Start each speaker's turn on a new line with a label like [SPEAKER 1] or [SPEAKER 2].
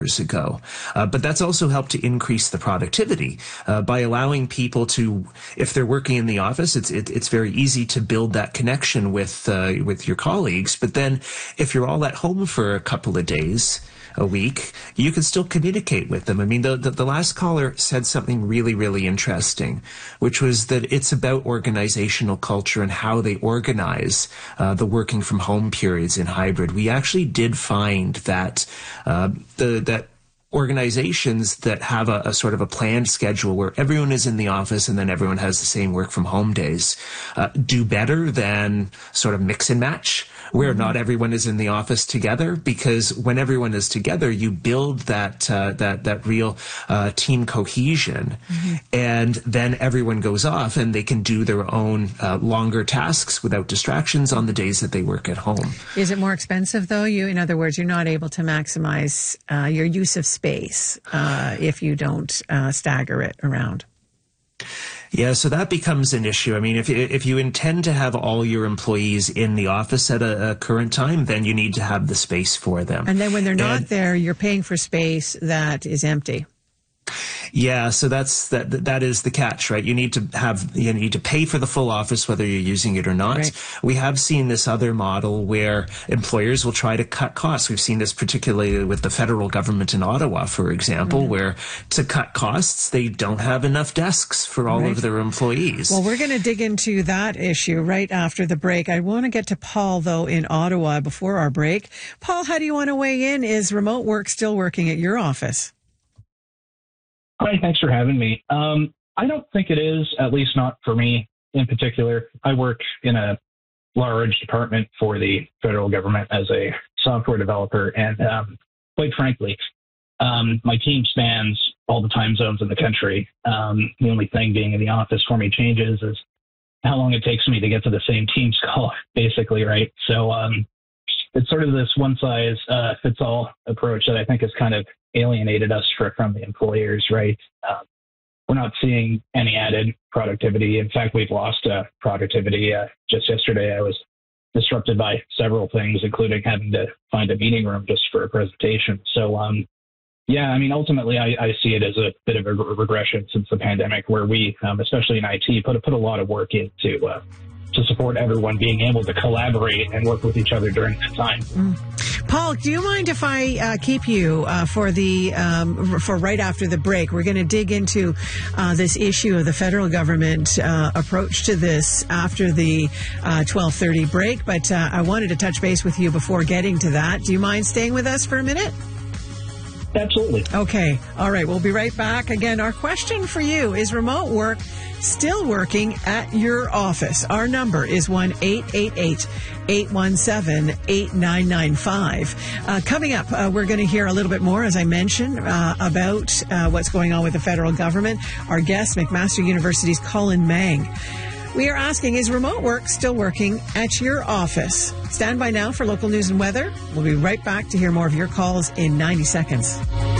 [SPEAKER 1] ago. But that's also helped to increase the productivity by allowing people to, if they're working in the office, it's very easy to build that connection with your colleagues. But then if you're all at home for a couple of days a week, you can still communicate with them. I mean, the last caller said something really, really interesting, which was that it's about organizational culture and how they organize the working from home periods in hybrid. We actually did find that that organizations that have a sort of a planned schedule where everyone is in the office and then everyone has the same work from home days do better than sort of mix and match, where not everyone is in the office together, because when everyone is together, you build that real team cohesion, and then everyone goes off and they can do their own longer tasks without distractions on the days that they work at home.
[SPEAKER 2] Is it more expensive, though? In other words, you're not able to maximize your use of space if you don't stagger it around.
[SPEAKER 1] Yeah, so that becomes an issue. I mean, if you intend to have all your employees in the office at a current time, then you need to have the space for them.
[SPEAKER 2] And then when they're not there, you're paying for space that is empty.
[SPEAKER 1] Yeah, so that is the catch, right? You need to pay for the full office whether you're using it or not. Right. We have seen this other model where employers will try to cut costs. We've seen this particularly with the federal government in Ottawa, for example, where to cut costs, they don't have enough desks for all of their employees.
[SPEAKER 2] Well, we're going to dig into that issue right after the break. I want to get to Paul, though, in Ottawa before our break. Paul, how do you want to weigh in? Is remote work still working at your office?
[SPEAKER 3] Hi, thanks for having me. I don't think it is, at least not for me in particular. I work in a large department for the federal government as a software developer, and quite frankly, my team spans all the time zones in the country. The only thing being in the office for me changes is how long it takes me to get to the same Teams call, basically, right? So it's sort of this one-size-fits-all approach that I think has kind of alienated us from the employers, right? We're not seeing any added productivity. In fact, we've lost productivity. Just yesterday, I was disrupted by several things, including having to find a meeting room just for a presentation. So, yeah, I mean, ultimately, I see it as a bit of a regression since the pandemic, where we, especially in IT, put a lot of work into to support everyone being able to collaborate and work with each other during that time.
[SPEAKER 2] Paul, do you mind if I keep you for right after the break? We're going to dig into this issue of the federal government approach to this after the 12:30 break, but I wanted to touch base with you before getting to that. Do you mind staying with us for a minute?
[SPEAKER 3] Absolutely.
[SPEAKER 2] Okay. All right. We'll be right back. Again, our question for you is remote work still working at your office? Our number is 1-888-817-8995. Coming up, we're going to hear a little bit more, as I mentioned, about what's going on with the federal government. Our guest, McMaster University's Colin Mang. We are asking, is remote work still working at your office? Stand by now for local news and weather. We'll be right back to hear more of your calls in 90 seconds.